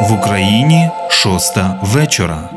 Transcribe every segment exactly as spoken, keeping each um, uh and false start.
В Україні шоста вечора.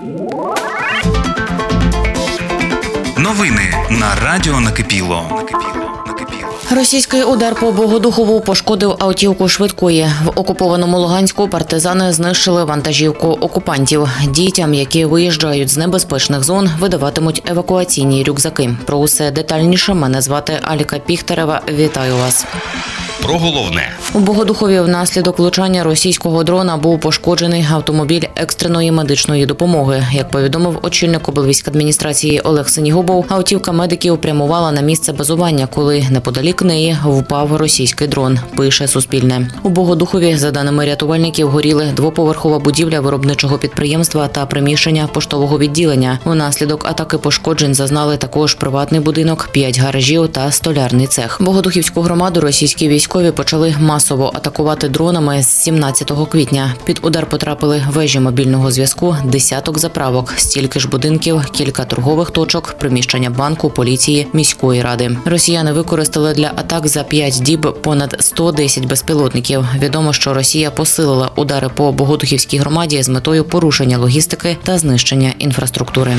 Новини на радіо Накипіло. Російський удар по Богодухову пошкодив автівку швидкої. В окупованому Луганську партизани знищили вантажівку окупантів. Дітям, які виїжджають з небезпечних зон, видаватимуть евакуаційні рюкзаки. Про усе детальніше мене звати Аліка Піхтерева. Вітаю вас. Про головне. У Богодухові внаслідок влучання російського дрона був пошкоджений автомобіль екстреної медичної допомоги. Як повідомив очільник облвійськадміністрації Олег Синігубов, автівка медиків прямувала на місце базування, коли неподалік неї впав російський дрон, пише Суспільне. У Богодухові, за даними рятувальників, горіли двоповерхова будівля виробничого підприємства та приміщення поштового відділення. Внаслідок атаки пошкоджень зазнали також приватний будинок, п'ять гаражів та столярний цех. Богодухівську громаду російські військові Військові почали масово атакувати дронами з сімнадцятого квітня. Під удар потрапили вежі мобільного зв'язку, десяток заправок, стільки ж будинків, кілька торгових точок, приміщення банку, поліції, міської ради. Росіяни використали для атак за п'ять діб понад сто десять безпілотників. Відомо, що Росія посилила удари по Богодухівській громаді з метою порушення логістики та знищення інфраструктури.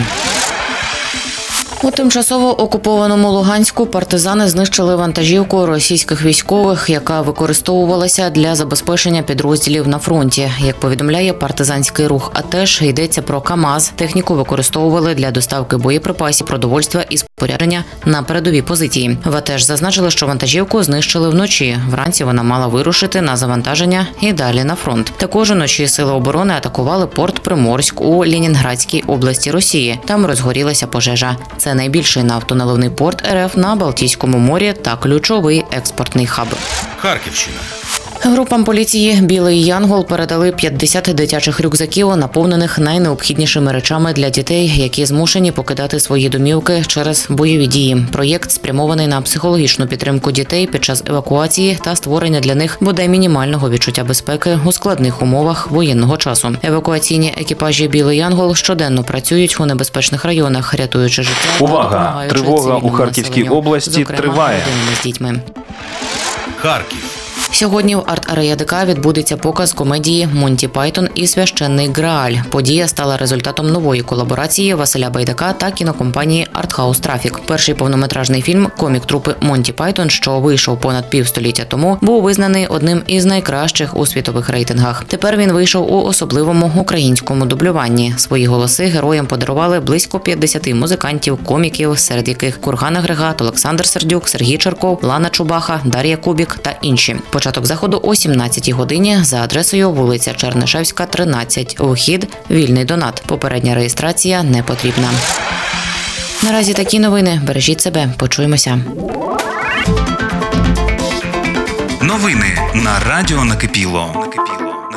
У тимчасово окупованому Луганську партизани знищили вантажівку російських військових, яка використовувалася для забезпечення підрозділів на фронті. Як повідомляє партизанський рух АТЕШ, йдеться про КАМАЗ. Техніку використовували для доставки боєприпасів, продовольства і спорядження на передові позиції. В АТЕШ зазначили, що вантажівку знищили вночі. Вранці вона мала вирушити на завантаження і далі на фронт. Також уночі сили оборони атакували порт Приморськ у Ленінградській області Росії. Там розгорілася пожежа. Це найбільший нафтоналивний порт РФ на Балтійському морі та ключовий експортний хаб. Харківщина. Групам поліції «Білий Янгол» передали п'ятдесят дитячих рюкзаків, наповнених найнеобхіднішими речами для дітей, які змушені покидати свої домівки через бойові дії. Проєкт спрямований на психологічну підтримку дітей під час евакуації та створення для них бодай мінімального відчуття безпеки у складних умовах воєнного часу. Евакуаційні екіпажі «Білий Янгол» щоденно працюють у небезпечних районах, рятуючи життя. Увага! Тривога у Харківській області триває. З дітьми. Харків. Сьогодні в арт-ареї ДК відбудеться показ комедії «Монті Пайтон і священний Грааль». Подія стала результатом нової колаборації Василя Байдака та кінокомпанії «Артхаус Трафік». Перший повнометражний фільм «Комік трупи Монті Пайтон», що вийшов понад півстоліття тому, був визнаний одним із найкращих у світових рейтингах. Тепер він вийшов у особливому українському дублюванні. Свої голоси героям подарували близько п'ятдесят музикантів, коміків, серед яких Курган Агрегат, Олександр Сердюк, Сергій Черков, Лана Чубаха, Дар'я Кубік та інші. Початок заходу о сімнадцятій годині за адресою вулиця Чернишевська, тринадцять. Вхід – вільний донат. Попередня реєстрація не потрібна. Наразі такі новини. Бережіть себе. Почуємося. Новини на радіо Накипіло.